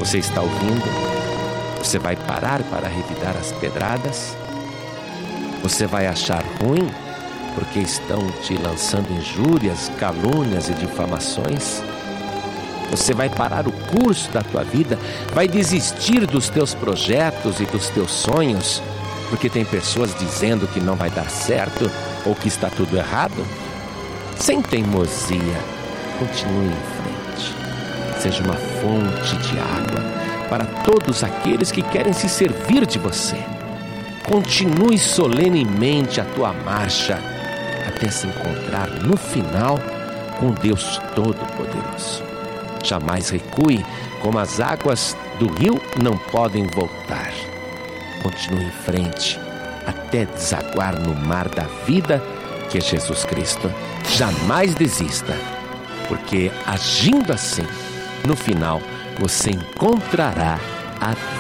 Você está ouvindo? Você vai parar para revidar as pedradas? Você vai achar ruim porque estão te lançando injúrias, calúnias e difamações? Você vai parar o curso da tua vida, vai desistir dos teus projetos e dos teus sonhos, porque tem pessoas dizendo que não vai dar certo ou que está tudo errado? Sem teimosia, continue em frente. Seja uma fonte de água para todos aqueles que querem se servir de você. Continue solenemente a tua marcha até se encontrar no final com Deus Todo-Poderoso. Jamais recue, como as águas do rio não podem voltar. Continue em frente até desaguar no mar da vida, que é Jesus Cristo. Jamais desista, porque agindo assim, no final você encontrará a